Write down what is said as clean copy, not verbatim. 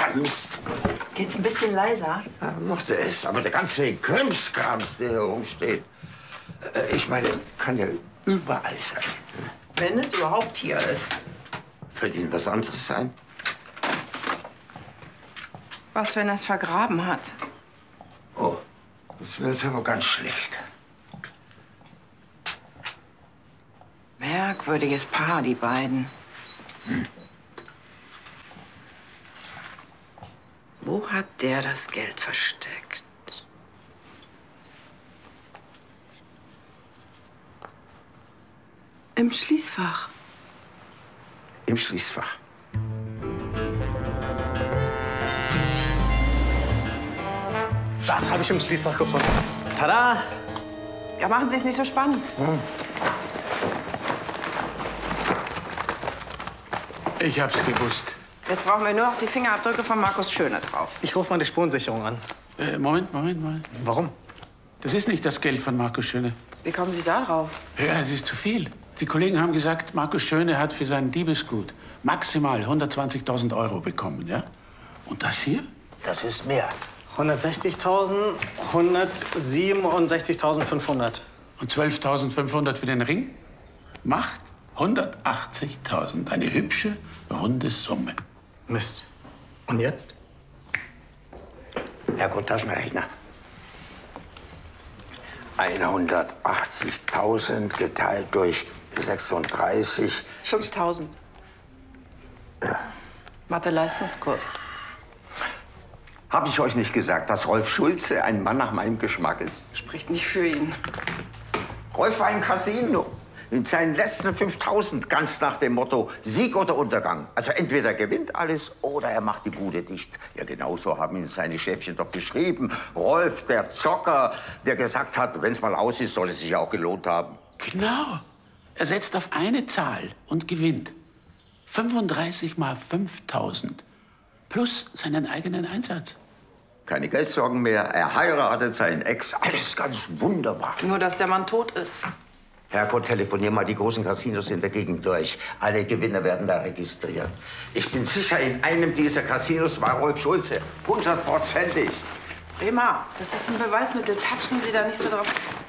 Mist. Geht's ein bisschen leiser? Ja, mochte es, aber der ganze Krimskrams, der hier rumsteht, ich meine, kann ja überall sein. Wenn es überhaupt hier ist. Wird Ihnen was anderes sein? Was, wenn er es vergraben hat? Oh, das wäre jetzt aber ganz schlecht. Merkwürdiges Paar, die beiden. Wo hat der das Geld versteckt? Im Schließfach. Im Schließfach. Das habe ich im Schließfach gefunden. Tada! Ja, machen Sie es nicht so spannend. Ich hab's gewusst. Jetzt brauchen wir nur noch die Fingerabdrücke von Markus Schöne drauf. Ich rufe mal die Spurensicherung an. Moment. Warum? Das ist nicht das Geld von Markus Schöne. Wie kommen Sie da drauf? Ja, es ist zu viel. Die Kollegen haben gesagt, Markus Schöne hat für sein Diebesgut maximal 120.000 Euro bekommen, ja? Und das hier? Das ist mehr. 160.000, 167.500. Und 12.500 für den Ring? Macht 180.000. Eine hübsche, runde Summe. Mist. Und jetzt? Herr Gott, Taschenrechner. 180.000 geteilt durch 36. 5.000. Ja. Mathe-Leistungskurs. Habe ich euch nicht gesagt, dass Rolf Schulze ein Mann nach meinem Geschmack ist? Spricht nicht für ihn. Rolf war im Casino. In seinen letzten 5.000 ganz nach dem Motto Sieg oder Untergang. Also entweder gewinnt alles oder er macht die Bude dicht. Ja, genauso haben ihn seine Chefchen doch beschrieben. Rolf, der Zocker, der gesagt hat, wenn es mal aus ist, soll es sich auch gelohnt haben. Genau. Er setzt auf eine Zahl und gewinnt. 35 mal 5.000. Plus seinen eigenen Einsatz. Keine Geldsorgen mehr. Er heiratet seinen Ex. Alles ganz wunderbar. Nur, dass der Mann tot ist. Herrgott, telefonier mal die großen Casinos in der Gegend durch. Alle Gewinner werden da registriert. Ich bin sicher, in einem dieser Casinos war Rolf Schulze. 100%ig. Bremer, das ist ein Beweismittel. Touchen Sie da nicht so drauf.